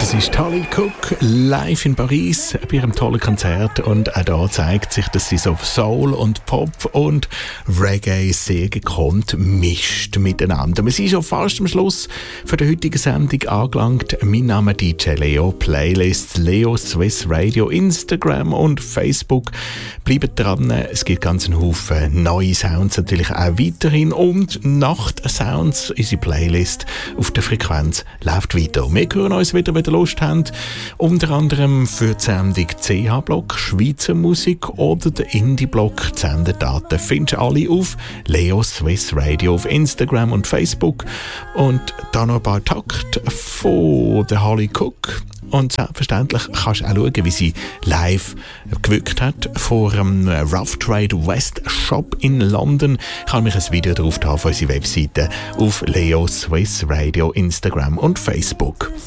Das ist Holly Cook live in Paris bei einem tollen Konzert, und auch da zeigt sich, dass sie so Soul und Pop und Reggae sehr gekonnt mischt miteinander. Wir sind schon fast am Schluss für die heutige Sendung angelangt. Mein Name ist DJ Leo, Playlists Leo Swiss Radio, Instagram und Facebook. Bleibt dran, es gibt ganz einen Haufen neue Sounds natürlich auch weiterhin, und Nacht-Sounds, unsere Playlist auf der Frequenz läuft weiter. Wir hören uns wieder, wenn ihr Lust habt, unter anderem für die Sendung CH-Block, Schweizer Musik oder den Indie-Block. Die Sendedaten findest du alle auf Leo Swiss Radio auf Instagram und Facebook. Und dann noch ein paar Takte von der Holly Cook. Und selbstverständlich kannst du auch schauen, wie sie live gewirkt hat vor dem Rough Trade West Shop in London. Ich habe mich ein Video drauf auf unserer Webseite auf Leo Swiss Radio, Instagram und Facebook.